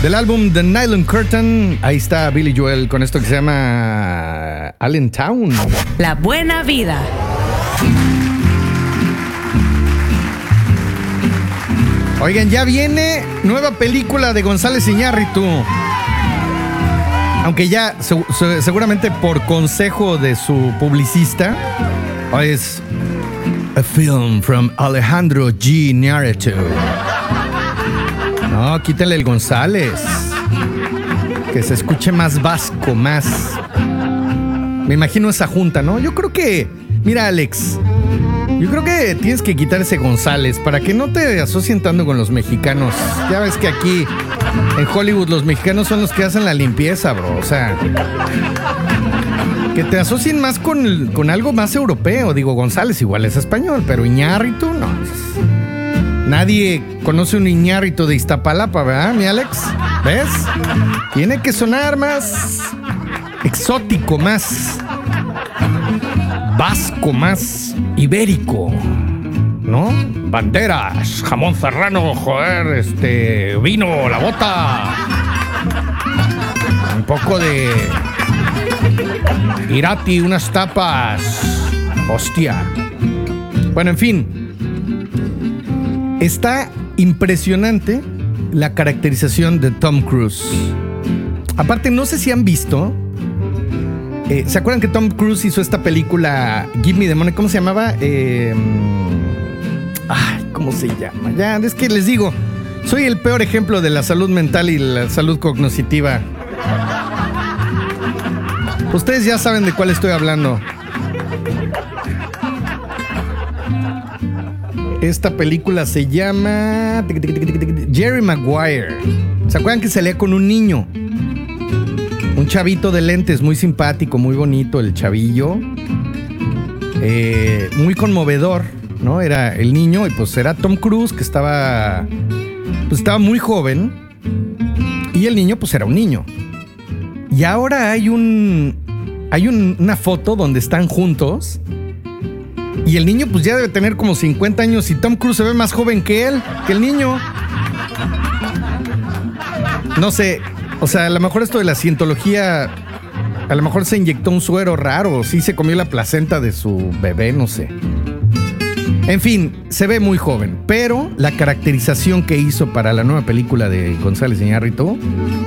Del álbum The Nylon Curtain, ahí está Billy Joel con esto que se llama Allentown. La buena vida. Oigan, ya viene nueva película de González Iñárritu. Aunque ya seguramente por consejo de su publicista, es a film from Alejandro G. Iñárritu. No, quítale el González. Que se escuche más vasco, más. Me imagino esa junta, ¿no? Yo creo que, mira, Alex, yo creo que tienes que quitar ese González para que no te asocien tanto con los mexicanos. Ya ves que aquí en Hollywood los mexicanos son los que hacen la limpieza, bro. O sea, que te asocien más con algo más europeo. Digo, González igual es español, pero Iñárritu no. Nadie conoce un Iñárritu de Iztapalapa, ¿verdad, mi Alex? ¿Ves? Tiene que sonar más exótico, más vasco, más ibérico, ¿no? Banderas, jamón serrano, joder, vino, la bota. Un poco de Irati, unas tapas. Hostia. Bueno, en fin. Está impresionante la caracterización de Tom Cruise. Aparte, no sé si han visto. ¿Se acuerdan que Tom Cruise hizo esta película Give Me the Money? ¿Cómo se llamaba? ¿Cómo se llama? Ya, es que les digo, soy el peor ejemplo de la salud mental y la salud cognitiva. Ustedes ya saben de cuál estoy hablando. Esta película se llama Jerry Maguire. ¿Se acuerdan que salía con un niño? Un chavito de lentes, muy simpático, muy bonito el chavillo. Muy conmovedor, ¿no? Era el niño y pues era Tom Cruise, que estaba muy joven. Y el niño pues era un niño. Y ahora hay una foto donde están juntos. Y el niño pues ya debe tener como 50 años y Tom Cruise se ve más joven que él, que el niño. No sé, o sea, a lo mejor esto de la cientología, a lo mejor se inyectó un suero raro, sí se comió la placenta de su bebé, no sé. En fin, se ve muy joven, pero la caracterización que hizo para la nueva película de González Iñárritu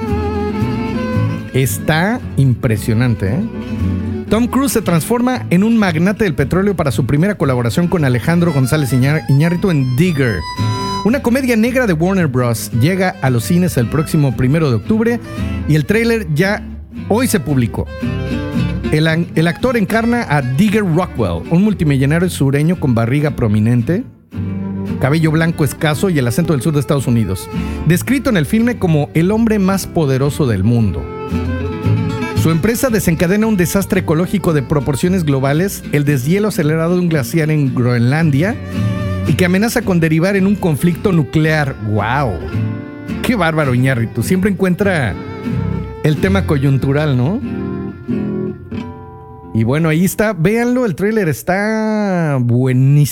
está impresionante, ¿eh? Tom Cruise se transforma en un magnate del petróleo para su primera colaboración con Alejandro González Iñárritu en Digger. Una comedia negra de Warner Bros. Llega a los cines el próximo 1 de octubre y el tráiler ya hoy se publicó. El actor encarna a Digger Rockwell, un multimillonario sureño con barriga prominente, cabello blanco escaso y el acento del sur de Estados Unidos, descrito en el filme como el hombre más poderoso del mundo. Su empresa desencadena un desastre ecológico de proporciones globales, el deshielo acelerado de un glaciar en Groenlandia, y que amenaza con derivar en un conflicto nuclear. ¡Wow! ¡Qué bárbaro, Iñárritu! Siempre encuentra el tema coyuntural, ¿no? Y bueno, ahí está. Véanlo, el tráiler está buenísimo.